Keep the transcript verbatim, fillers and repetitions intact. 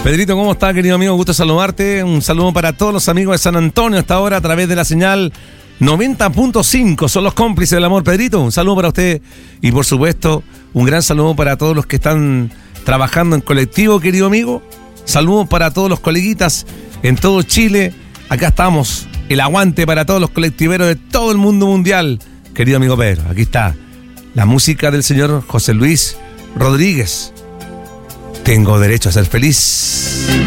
Pedrito, ¿cómo está, querido amigo? Gusto saludarte. Un saludo para todos los amigos de San Antonio hasta ahora a través de la señal noventa punto cinco. Son los cómplices del amor. Pedrito, un saludo para usted. Y por supuesto, un gran saludo para todos los que están trabajando en colectivo, querido amigo. Saludos para todos los coleguitas en todo Chile. Acá estamos. El aguante para todos los colectiveros de todo el mundo mundial. Querido amigo Pedro, aquí está la música del señor José Luis Rodríguez. Tengo derecho a ser feliz.